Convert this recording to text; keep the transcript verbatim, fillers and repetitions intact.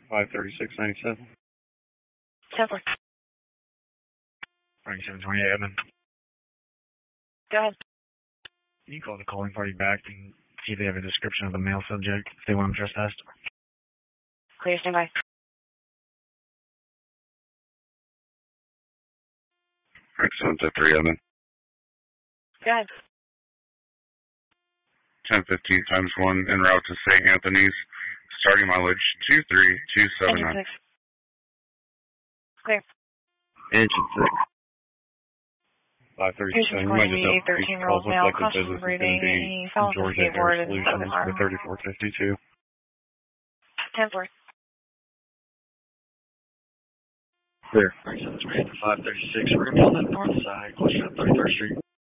five thirty-six ninety-seven. ten four. ninety-seven twenty-eight, admin. Go ahead. Can you call the calling party back and see if they have a description of the male subject, if they want him trespassed? Clear, stand by. Excellent, at three, admin. Go ahead. ten fifteen times one en route to Saint Anthony's, starting mileage two three two seven nine. Engine six. Clear. Engine six. five thirty-seven, you might just have thirteen year calls old look male, like the caution business is breathing, going to any be felon Georgia Air skateboard and Solutions Southern for Arm. thirty-four fifty-two. ten four. Clear. five thirty-six, we're going to be on the north side, close to thirty-first Street.